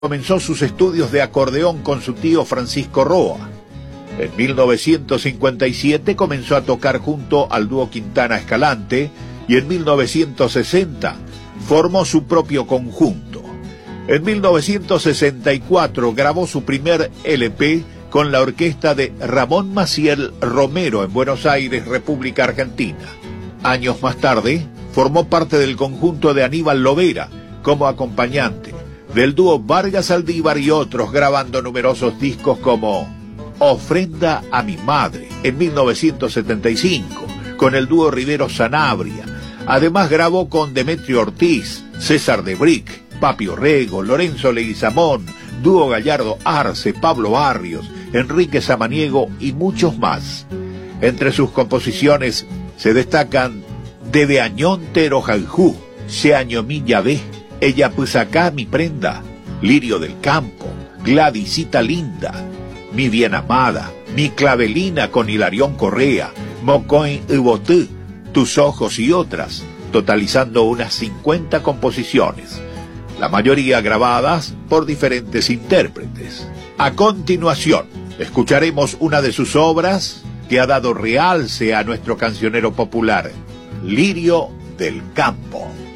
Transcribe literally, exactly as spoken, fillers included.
comenzó sus estudios de acordeón con su tío Francisco Roa. En mil novecientos cincuenta y siete comenzó a tocar junto al dúo Quintana Escalante y en mil novecientos sesenta formó su propio conjunto. En mil novecientos sesenta y cuatro grabó su primer L P con la orquesta de Ramón Maciel Romero en Buenos Aires, República Argentina. Años más tarde, formó parte del conjunto de Aníbal Lovera como acompañante, del dúo Vargas Aldívar y otros, grabando numerosos discos como Ofrenda a mi madre en mil novecientos setenta y cinco, con el dúo Rivero Sanabria. Además grabó con Demetrio Ortiz, César de Brick, Papi Orrego, Lorenzo Leguizamón, dúo Gallardo Arce, Pablo Barrios, Enrique Samaniego y muchos más. Entre sus composiciones se destacan Debe Añón Tero Janjú, Se Año Mi Llave, Ella pues acá mi prenda, Lirio del Campo, Gladysita Linda, Mi Bien Amada, Mi Clavelina con Hilarión Correa, Mocoin y Botú, Tus Ojos y otras, totalizando unas cincuenta composiciones, la mayoría grabadas por diferentes intérpretes. A continuación, escucharemos una de sus obras que ha dado realce a nuestro cancionero popular, Lirio del Campo.